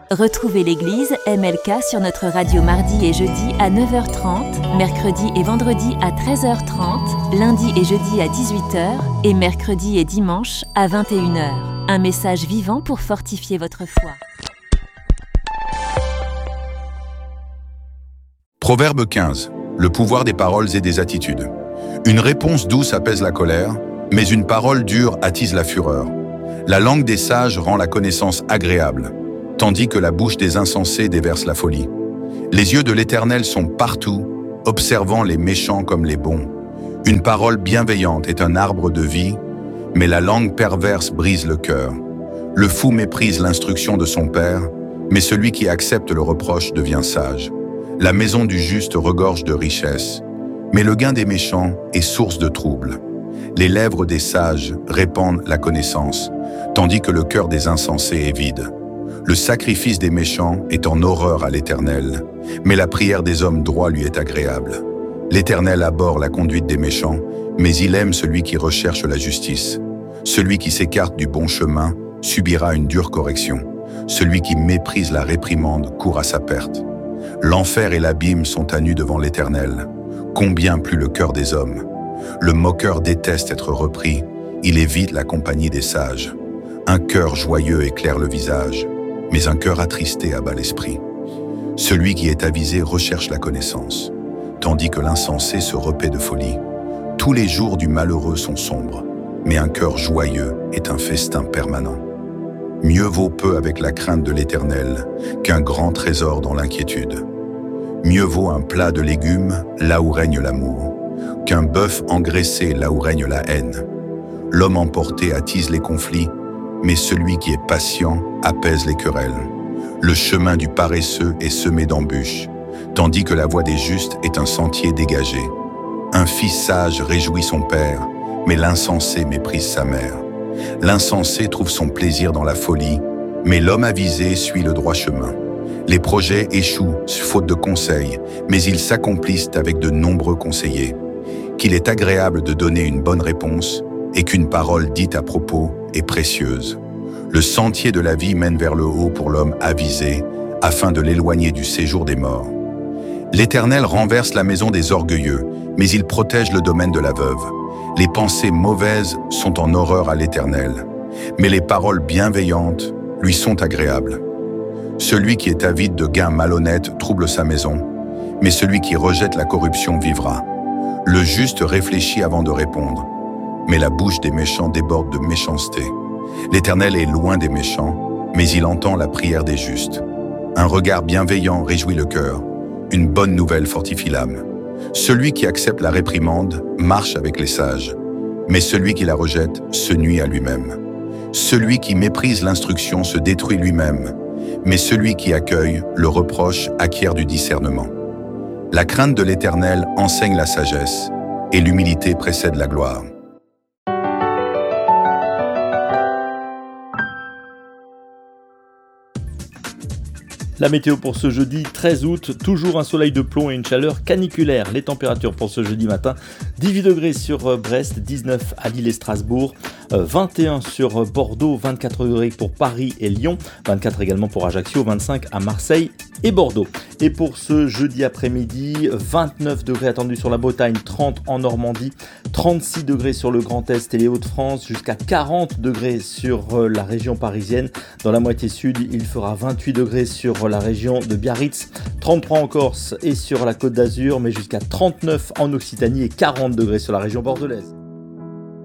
Retrouvez l'église MLK sur notre radio mardi et jeudi à 9h30, mercredi et vendredi à 13h30, lundi et jeudi à 18h et mercredi et dimanche à 21h. Un message vivant pour fortifier votre foi. Proverbe 15. Le pouvoir des paroles et des attitudes. Une réponse douce apaise la colère, mais une parole dure attise la fureur. La langue des sages rend la connaissance agréable, tandis que la bouche des insensés déverse la folie. Les yeux de l'Éternel sont partout, observant les méchants comme les bons. Une parole bienveillante est un arbre de vie, mais la langue perverse brise le cœur. Le fou méprise l'instruction de son père, mais celui qui accepte le reproche devient sage. La maison du juste regorge de richesses, mais le gain des méchants est source de troubles. Les lèvres des sages répandent la connaissance, tandis que le cœur des insensés est vide. Le sacrifice des méchants est en horreur à l'Éternel, mais la prière des hommes droits lui est agréable. L'Éternel abhorre la conduite des méchants, mais il aime celui qui recherche la justice. Celui qui s'écarte du bon chemin subira une dure correction. Celui qui méprise la réprimande court à sa perte. L'enfer et l'abîme sont à nu devant l'Éternel. Combien plus le cœur des hommes. Le moqueur déteste être repris, il évite la compagnie des sages. Un cœur joyeux éclaire le visage, mais un cœur attristé abat l'esprit. Celui qui est avisé recherche la connaissance, tandis que l'insensé se repaît de folie. Tous les jours du malheureux sont sombres, mais un cœur joyeux est un festin permanent. Mieux vaut peu avec la crainte de l'Éternel qu'un grand trésor dans l'inquiétude. Mieux vaut un plat de légumes là où règne l'amour, qu'un bœuf engraissé là où règne la haine. L'homme emporté attise les conflits, mais celui qui est patient apaise les querelles. Le chemin du paresseux est semé d'embûches, tandis que la voie des justes est un sentier dégagé. Un fils sage réjouit son père, mais l'insensé méprise sa mère. L'insensé trouve son plaisir dans la folie, mais l'homme avisé suit le droit chemin. Les projets échouent faute de conseils, mais ils s'accomplissent avec de nombreux conseillers. Qu'il est agréable de donner une bonne réponse et qu'une parole dite à propos est précieuse. Le sentier de la vie mène vers le haut pour l'homme avisé, afin de l'éloigner du séjour des morts. L'Éternel renverse la maison des orgueilleux, mais il protège le domaine de la veuve. Les pensées mauvaises sont en horreur à l'Éternel, mais les paroles bienveillantes lui sont agréables. Celui qui est avide de gains malhonnêtes trouble sa maison, mais celui qui rejette la corruption vivra. Le juste réfléchit avant de répondre, mais la bouche des méchants déborde de méchanceté. L'Éternel est loin des méchants, mais il entend la prière des justes. Un regard bienveillant réjouit le cœur, une bonne nouvelle fortifie l'âme. Celui qui accepte la réprimande marche avec les sages, mais celui qui la rejette se nuit à lui-même. Celui qui méprise l'instruction se détruit lui-même, mais celui qui accueille le reproche acquiert du discernement. La crainte de l'Éternel enseigne la sagesse, et l'humilité précède la gloire. La météo pour ce jeudi 13 août, toujours un soleil de plomb et une chaleur caniculaire. Les températures pour ce jeudi matin, 18 degrés sur Brest, 19 à Lille et Strasbourg, 21 sur Bordeaux, 24 degrés pour Paris et Lyon, 24 également pour Ajaccio, 25 à Marseille et Bordeaux. Et pour ce jeudi après-midi, 29 degrés attendus sur la Bretagne, 30 en Normandie, 36 degrés sur le Grand Est et les Hauts-de-France, jusqu'à 40 degrés sur la région parisienne. Dans la moitié sud, il fera 28 degrés sur la région de Biarritz, 33 en Corse et sur la Côte d'Azur, mais jusqu'à 39 en Occitanie et 40 degrés sur la région bordelaise.